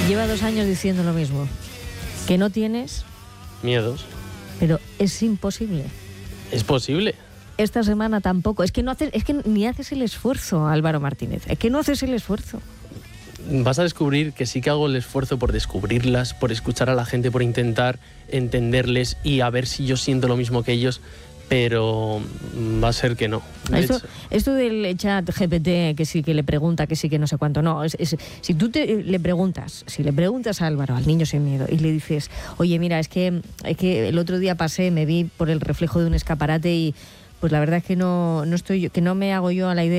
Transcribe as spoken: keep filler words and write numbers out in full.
lleva dos años diciendo lo mismo, que no tienes miedos. Pero es imposible. Es posible. Esta semana tampoco. Es que no haces, es que ni haces el esfuerzo, Álvaro Martínez. Es que no haces el esfuerzo. Vas a descubrir que sí que hago el esfuerzo por descubrirlas, por escuchar a la gente, por intentar entenderles y a ver si yo siento lo mismo que ellos, pero va a ser que no. De Esto, hecho, esto del chat G P T, que sí que le pregunta, que sí que no sé cuánto, no. Es, es, si tú te, le preguntas, si le preguntas a Álvaro, al niño sin miedo, y le dices, oye, mira, es que, es que el otro día pasé, me vi por el reflejo de un escaparate y pues la verdad es que no, no estoy, que no me hago yo a la idea